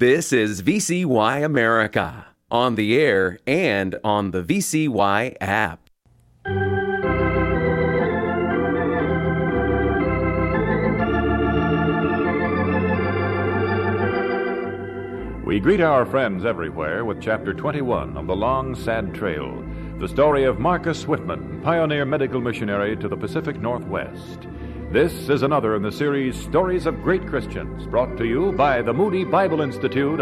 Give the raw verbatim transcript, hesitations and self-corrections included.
This is V C Y America, on the air and on the V C Y app. We greet our friends everywhere with Chapter twenty-one of The Long, Sad Trail, the story of Marcus Whitman, pioneer medical missionary to the Pacific Northwest. This is another in the series Stories of Great Christians, brought to you by the Moody Bible Institute